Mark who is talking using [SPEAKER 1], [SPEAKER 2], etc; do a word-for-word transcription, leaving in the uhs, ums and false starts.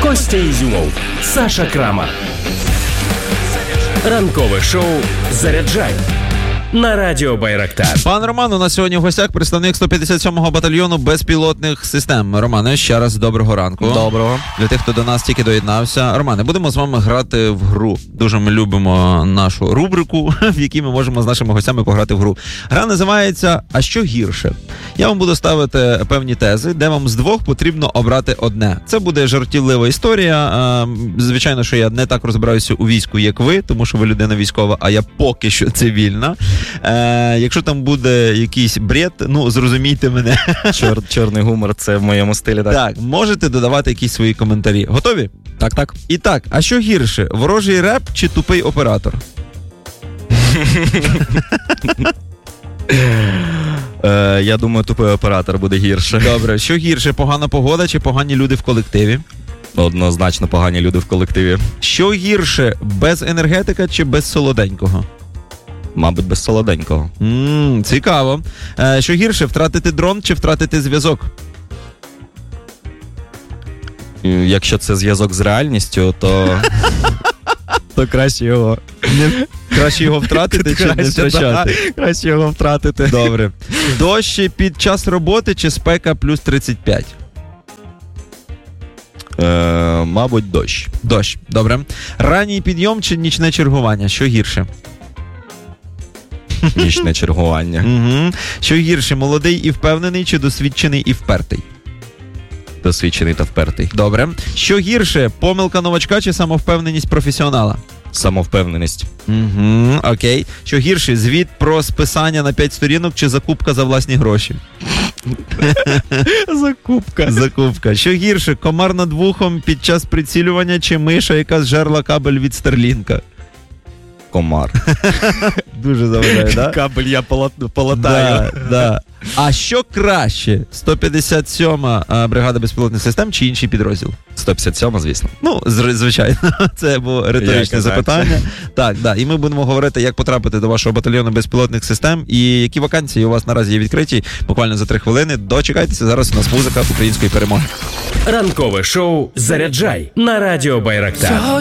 [SPEAKER 1] Костя Ізюмов, Саша Крамар. Ранкове шоу «Заряджай» на радіо Байрактар.
[SPEAKER 2] Пан Роман, у нас сьогодні в гостях представник сто п'ятдесят сьомого батальйону безпілотних систем. Романе, ще раз доброго ранку.
[SPEAKER 3] Доброго.
[SPEAKER 2] Для тих, хто до нас тільки доєднався. Романе, будемо з вами грати в гру. Дуже ми любимо нашу рубрику, в якій ми можемо з нашими гостями пограти в гру. Гра називається «А що гірше?». Я вам буду ставити певні тези, де вам з двох потрібно обрати одне. Це буде жартівлива історія. Звичайно, що я не так розбираюся у війську, як ви, тому що ви людина військова, а я поки що цивільна. Е, якщо там буде якийсь бред, ну, зрозумійте мене.
[SPEAKER 3] Чор, чорний гумор, це в моєму стилі, так?
[SPEAKER 2] Так, можете додавати якісь свої коментарі. Готові?
[SPEAKER 3] Так, так.
[SPEAKER 2] І так, а що гірше, ворожий реп чи тупий оператор?
[SPEAKER 3] Е, я думаю, тупий оператор буде гірше.
[SPEAKER 2] Добре, що гірше, погана погода чи погані люди в колективі?
[SPEAKER 3] Однозначно погані люди в колективі.
[SPEAKER 2] Що гірше, без енергетика чи без солоденького?
[SPEAKER 3] Мабуть, без солоденького.
[SPEAKER 2] Ммм, цікаво. Е, що гірше, втратити дрон чи втратити зв'язок?
[SPEAKER 3] Якщо це зв'язок з реальністю, то... то краще його...
[SPEAKER 2] Не... Краще його втратити чи не втрачати?
[SPEAKER 3] Да, краще його втратити.
[SPEAKER 2] Добре. Дощ під час роботи чи спека плюс тридцять п'ять?
[SPEAKER 3] Е, мабуть, дощ.
[SPEAKER 2] Дощ, добре. Ранній підйом чи нічне чергування? Що гірше?
[SPEAKER 3] Нічне чергування.
[SPEAKER 2] Угу. Що гірше, молодий і впевнений чи досвідчений і впертий?
[SPEAKER 3] Досвідчений та впертий.
[SPEAKER 2] Добре. Що гірше, помилка новачка чи самовпевненість професіонала?
[SPEAKER 3] Самовпевненість.
[SPEAKER 2] Угу, окей. Що гірше, звіт про списання на п'ять сторінок чи закупка за власні гроші?
[SPEAKER 3] Закупка.
[SPEAKER 2] Закупка. Що гірше, комар над вухом під час прицілювання чи миша, яка зжерла кабель від Старлінка?
[SPEAKER 3] Комар.
[SPEAKER 2] Дуже заважає, да?
[SPEAKER 3] Кабель я полотаю.
[SPEAKER 2] Да, да. А що краще, сто п'ятдесят сьома бригада безпілотних систем чи інший підрозділ?
[SPEAKER 3] сто п'ятдесят сьома, звісно.
[SPEAKER 2] Ну, звичайно, це було риторичне
[SPEAKER 3] Як
[SPEAKER 2] запитання. Так, да. І ми будемо говорити, як потрапити до вашого батальйону безпілотних систем і які вакансії у вас наразі є відкриті. Буквально за три хвилини. Дочекайтеся, зараз у нас музика української перемоги.
[SPEAKER 1] Ранкове шоу «Заряджай» на радіо Байрактар.